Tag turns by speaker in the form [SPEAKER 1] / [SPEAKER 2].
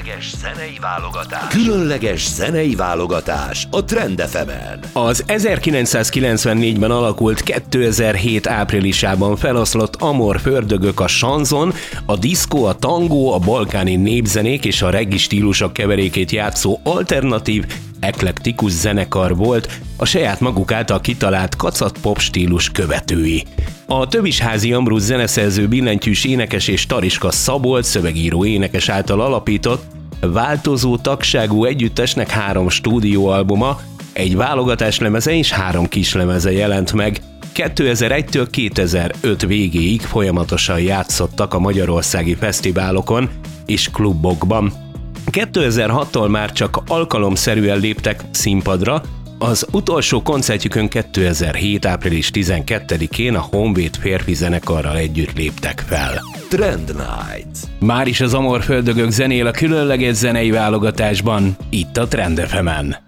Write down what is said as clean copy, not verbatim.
[SPEAKER 1] Különleges zenei válogatás a Trend FM-en.
[SPEAKER 2] Az 1994-ben alakult 2007 áprilisában feloszlott Amor Fördögök a sanzon, a diszkó, a tangó, a balkáni népzenék és a reggae stílusok keverékét játszó alternatív, eklektikus zenekar volt, a saját maguk által kitalált kacat-pop stílus követői. A Tövisházi Ambrus zeneszerző, billentyűs énekes és Tariska Szabolcs szövegíró énekes által alapított, változó tagságú együttesnek 3 stúdióalbuma, egy válogatáslemeze és 3 kislemeze jelent meg. 2001-től 2005 végéig folyamatosan játszottak a magyarországi fesztiválokon és klubokban. 2006-tól már csak alkalomszerűen léptek színpadra, az utolsó koncertjükön 2007. április 12-én a Honvéd férfi zenekarral együtt léptek fel.
[SPEAKER 1] Trend Night.
[SPEAKER 2] Máris az Amor Fördögök zenél a különleges zenei válogatásban, itt a Trend FM-en.